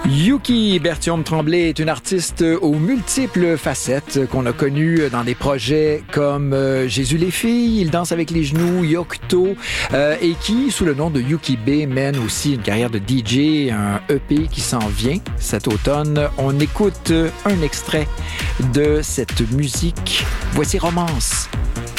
Yuki Berthiaume-Tremblay est une artiste aux multiples facettes qu'on a connue dans des projets comme Jésus les filles, Il danse avec les genoux, Yocto, et qui, sous le nom de Yuki B, mène aussi une carrière de DJ, un EP qui s'en vient cet automne. On écoute un extrait de cette musique. Voici Romance.